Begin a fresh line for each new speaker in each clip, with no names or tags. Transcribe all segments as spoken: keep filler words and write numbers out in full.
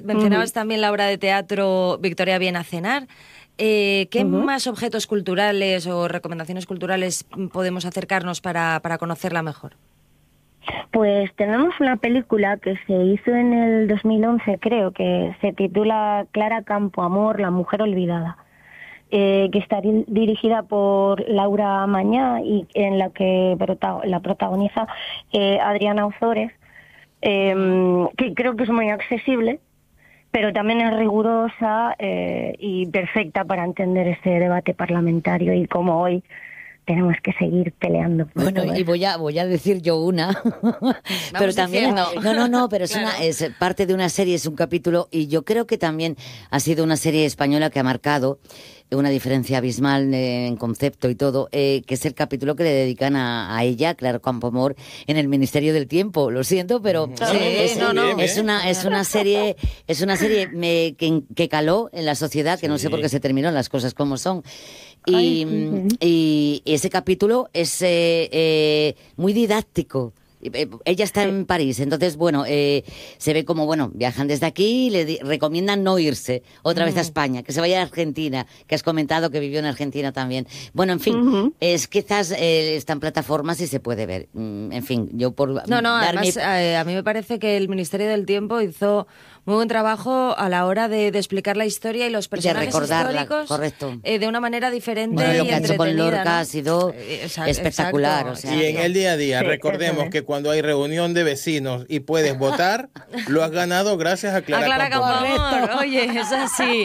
mencionabas
Uh-huh.
también la obra de teatro Victoria viene a cenar. Eh, ¿Qué
Uh-huh.
más objetos culturales o recomendaciones culturales podemos acercarnos para, para conocerla mejor?
Pues tenemos una película que se hizo en el dos mil once, creo, que se titula Clara Campoamor, la mujer olvidada, eh, que está di- dirigida por Laura Mañá y en la que prota- la protagoniza eh, Adriana Ozores, eh, que creo que es muy accesible, pero también es rigurosa eh, y perfecta para entender este debate parlamentario y cómo hoy tenemos que seguir peleando por
Bueno,
todo
y
eso.
voy a voy a decir yo una, pero también
diciendo.
no no no, pero es
Claro.
una es parte de una serie, es un capítulo y yo creo que también ha sido una serie española que ha marcado una diferencia abismal eh, en concepto y todo, eh, que es el capítulo que le dedican a, a ella, Clara Campoamor, en el Ministerio del Tiempo. Lo siento, pero
Sí,
es,
no, no.
es una es una serie es una serie me- que, que caló en la sociedad, que no sé
Sí.
por qué se terminó, las cosas como son. Y,
Ay, sí, sí.
y ese capítulo es eh, eh, muy didáctico. Eh, Ella está en París, entonces, bueno, eh, se ve como, bueno, viajan desde aquí y le di- recomiendan no irse otra vez a España, que se vaya a Argentina, que has comentado que vivió en Argentina también. Bueno, en fin,
Ujú.
es quizás eh, está en plataformas y se puede ver. Mm, En fin, yo por
No, no,
dar mi-
además eh, a mí me parece que el Ministerio del Tiempo hizo muy buen trabajo a la hora de, de explicar la historia y los personajes
recordarla,
históricos
correcto.
eh, de una manera diferente
Bueno, lo
y
que ha hecho con
entretenida,
Lorca
¿no?
ha sido
Eh, exact-
espectacular,
exacto,
o sea,
Y en el día a día,
Sí,
recordemos
eso es.
que cuando hay reunión de vecinos y puedes votar, lo has ganado gracias a Clara,
a Clara
Campoamor.
Campoamor, oye, es así.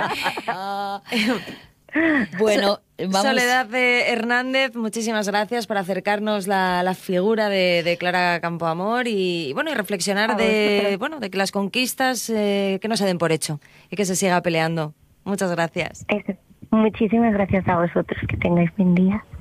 bueno, vamos.
Soledad eh, Hernández, muchísimas gracias por acercarnos la, la figura de, de Clara Campoamor y bueno y reflexionar
A
de
vosotros.
bueno de que las conquistas eh, que no se den por hecho y que se siga peleando. Muchas gracias.
Eso. Muchísimas gracias a vosotros. Que tengáis buen día.